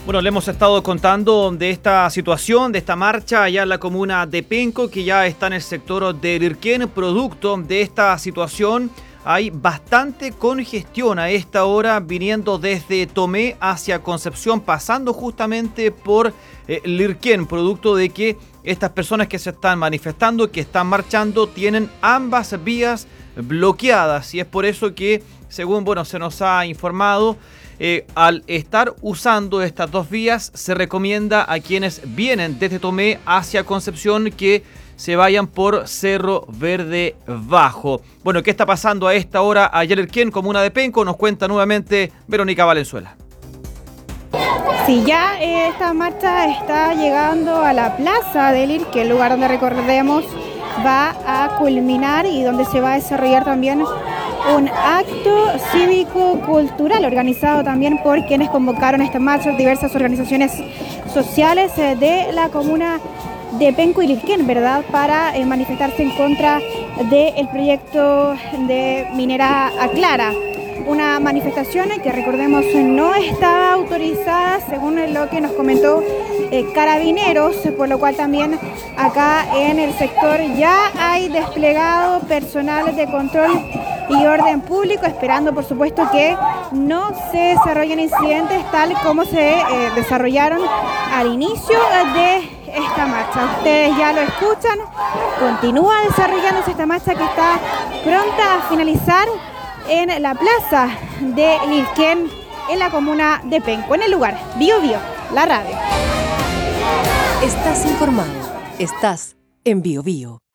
Bueno, le hemos estado contando de esta situación, de esta marcha allá en la comuna de Penco, que ya está en el sector de Lirquén. Producto de esta situación, hay bastante congestión a esta hora viniendo desde Tomé hacia Concepción, pasando justamente por Lirquén, producto de que estas personas que se están manifestando, que están marchando, tienen ambas vías bloqueadas. Y es por eso que, según se nos ha informado, al estar usando estas dos vías, se recomienda a quienes vienen desde Tomé hacia Concepción que se vayan por Cerro Verde Bajo. Bueno, ¿qué está pasando a esta hora allá en Lirquén, comuna de Penco? Nos cuenta nuevamente Verónica Valenzuela. Sí, ya esta marcha está llegando a la plaza de Lirquén, lugar donde, recordemos, va a culminar y donde se va a desarrollar también un acto cívico-cultural organizado también por quienes convocaron esta marcha, diversas organizaciones sociales de la comuna de Penco y Lirquén, ¿verdad?, para manifestarse en contra del proyecto de minera Aclara. Una manifestación que, recordemos, no estaba autorizada, según lo que nos comentó Carabineros, por lo cual también acá en el sector ya hay desplegado personal de control y orden público, esperando por supuesto que no se desarrollen incidentes tal como se desarrollaron al inicio de esta marcha. Ustedes ya lo escuchan, continúa desarrollándose esta marcha que está pronta a finalizar en la plaza de Lirquén, en la comuna de Penco, en el lugar Bio Bio, la radio. Estás informado, estás en Bio Bio.